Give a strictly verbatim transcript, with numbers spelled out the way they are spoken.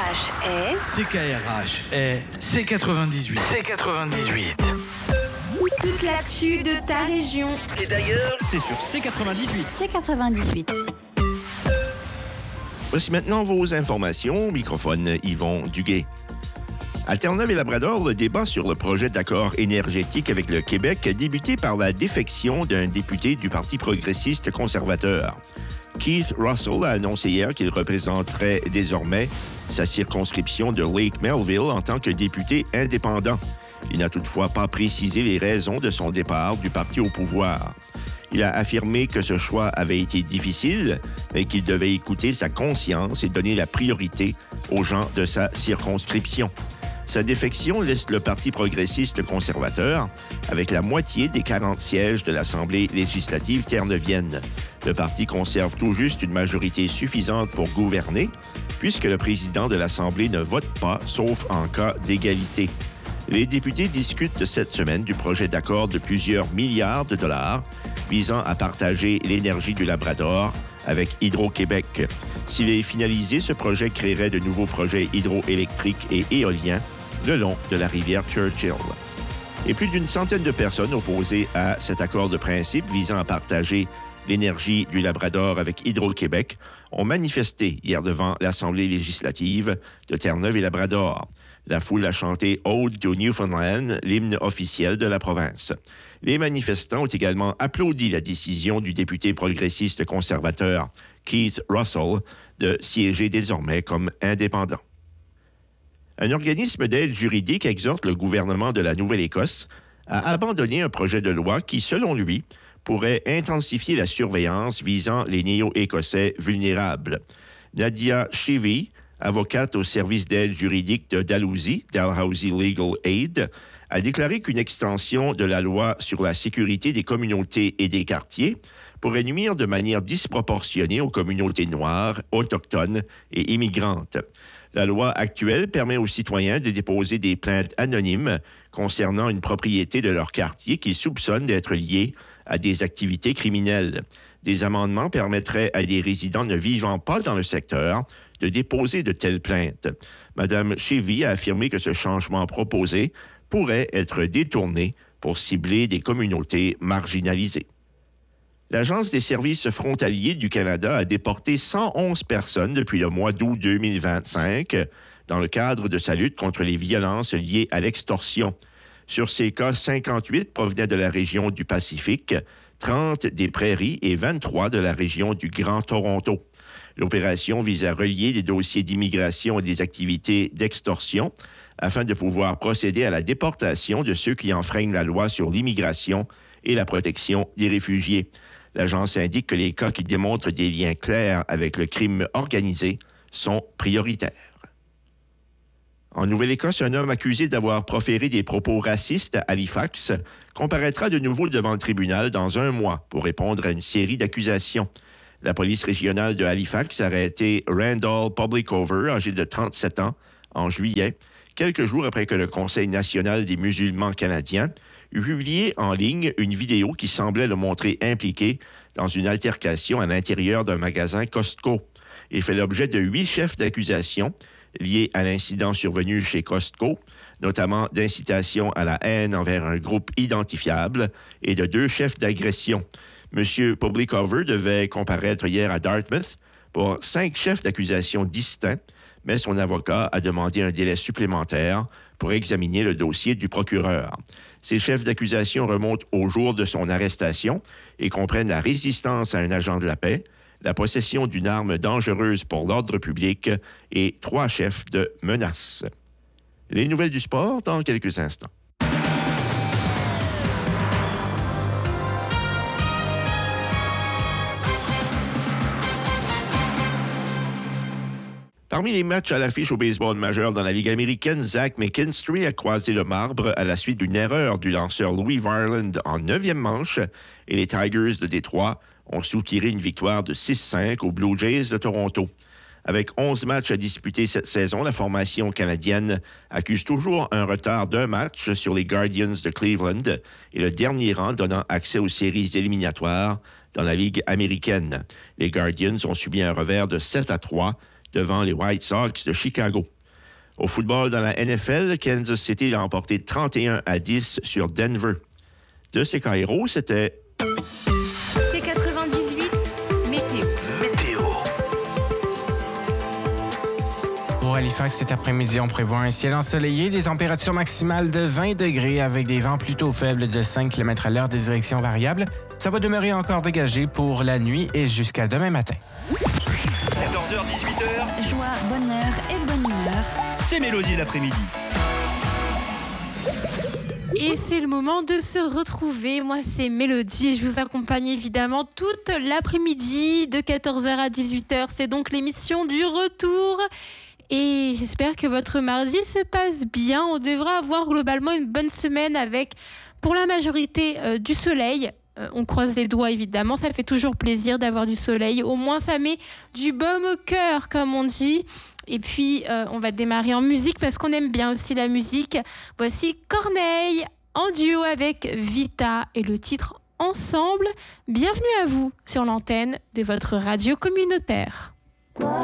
H est... C K R H est C quatre-vingt-dix-huit. C quatre-vingt-dix-huit. Toute l'actu de ta région. Et d'ailleurs, c'est sur C quatre-vingt-dix-huit. C quatre-vingt-dix-huit. Voici maintenant vos informations. Microphone Yvon Duguay. À Terre-Neuve et Labrador, le débat sur le projet d'accord énergétique avec le Québec a débuté par la défection d'un député du Parti progressiste conservateur. Keith Russell a annoncé hier qu'il représenterait désormais sa circonscription de Lake Melville en tant que député indépendant. Il n'a toutefois pas précisé les raisons de son départ du parti au pouvoir. Il a affirmé que ce choix avait été difficile, mais qu'il devait écouter sa conscience et donner la priorité aux gens de sa circonscription. Sa défection laisse le Parti progressiste conservateur avec la moitié des quarante sièges de l'Assemblée législative terre-neuvienne. Le parti conserve tout juste une majorité suffisante pour gouverner, puisque le président de l'Assemblée ne vote pas, sauf en cas d'égalité. Les députés discutent cette semaine du projet d'accord de plusieurs milliards de dollars visant à partager l'énergie du Labrador avec Hydro-Québec. S'il est finalisé, ce projet créerait de nouveaux projets hydroélectriques et éoliens le long de la rivière Churchill. Et plus d'une centaine de personnes opposées à cet accord de principe visant à partager l'énergie du Labrador avec Hydro-Québec ont manifesté hier devant l'Assemblée législative de Terre-Neuve et Labrador. La foule a chanté « Ode to Newfoundland », l'hymne officiel de la province. Les manifestants ont également applaudi la décision du député progressiste conservateur Keith Russell de siéger désormais comme indépendant. Un organisme d'aide juridique exhorte le gouvernement de la Nouvelle-Écosse à abandonner un projet de loi qui, selon lui, pourrait intensifier la surveillance visant les Néo-Écossais vulnérables. Nadia Chevy, avocate au service d'aide juridique de Dalhousie, Dalhousie Legal Aid, a déclaré qu'une extension de la loi sur la sécurité des communautés et des quartiers pourrait nuire de manière disproportionnée aux communautés noires, autochtones et immigrantes. La loi actuelle permet aux citoyens de déposer des plaintes anonymes concernant une propriété de leur quartier qu'ils soupçonnent d'être liée à des activités criminelles. Des amendements permettraient à des résidents ne vivant pas dans le secteur de déposer de telles plaintes. Mme Chevy a affirmé que ce changement proposé pourrait être détourné pour cibler des communautés marginalisées. L'Agence des services frontaliers du Canada a déporté cent onze personnes depuis le mois d'août deux mille vingt-cinq dans le cadre de sa lutte contre les violences liées à l'extorsion. Sur ces cas, cinquante-huit provenaient de la région du Pacifique, trente des Prairies et vingt-trois de la région du Grand Toronto. L'opération vise à relier les dossiers d'immigration et des activités d'extorsion afin de pouvoir procéder à la déportation de ceux qui enfreignent la loi sur l'immigration et la protection des réfugiés. L'agence indique que les cas qui démontrent des liens clairs avec le crime organisé sont prioritaires. En Nouvelle-Écosse, un homme accusé d'avoir proféré des propos racistes à Halifax comparaîtra de nouveau devant le tribunal dans un mois pour répondre à une série d'accusations. La police régionale de Halifax a arrêté Randall Publicover, âgé de trente-sept ans, en juillet, quelques jours après que le Conseil national des musulmans canadiens eut publié en ligne une vidéo qui semblait le montrer impliqué dans une altercation à l'intérieur d'un magasin Costco. Il fait l'objet de huit chefs d'accusation liés à l'incident survenu chez Costco, notamment d'incitation à la haine envers un groupe identifiable et de deux chefs d'agression. M. Publicover devait comparaître hier à Dartmouth pour cinq chefs d'accusation distincts, mais son avocat a demandé un délai supplémentaire pour examiner le dossier du procureur. Ces chefs d'accusation remontent au jour de son arrestation et comprennent la résistance à un agent de la paix, la possession d'une arme dangereuse pour l'ordre public et trois chefs de menaces. Les nouvelles du sport dans quelques instants. Parmi les matchs à l'affiche au baseball majeur dans la Ligue américaine, Zach McKinstry a croisé le marbre à la suite d'une erreur du lanceur Louis Varland en neuvième manche et les Tigers de Détroit ont soutiré une victoire de six cinq aux Blue Jays de Toronto. Avec onze matchs à disputer cette saison, la formation canadienne accuse toujours un retard d'un match sur les Guardians de Cleveland et le dernier rang donnant accès aux séries éliminatoires dans la Ligue américaine. Les Guardians ont subi un revers de sept à trois devant les White Sox de Chicago. Au football dans la N F L, Kansas City a remporté trente et un à dix sur Denver. De C K R O, c'était... C quatre-vingt-dix-huit, météo. Météo. Pour Halifax, cet après-midi, on prévoit un ciel ensoleillé, des températures maximales de vingt degrés avec des vents plutôt faibles de cinq kilomètres à l'heure, des directions variables. Ça va demeurer encore dégagé pour la nuit et jusqu'à demain matin. quatorze heures, dix-huit heures, Joie, bonheur et bonne humeur. c'est Mélodie l'après-midi. Et c'est le moment de se retrouver. Moi, c'est Mélodie et je vous accompagne évidemment toute l'après-midi de quatorze heures à dix-huit heures. C'est donc l'émission du retour. Et j'espère que votre mardi se passe bien. On devra avoir globalement une bonne semaine avec, pour la majorité, euh, du soleil. Euh, on croise les doigts, évidemment. Ça fait toujours plaisir d'avoir du soleil. Au moins, ça met du baume au cœur, comme on dit. Et puis, euh, on va démarrer en musique parce qu'on aime bien aussi la musique. Voici Corneille en duo avec Vita et le titre Ensemble. Bienvenue à vous sur l'antenne de votre radio communautaire.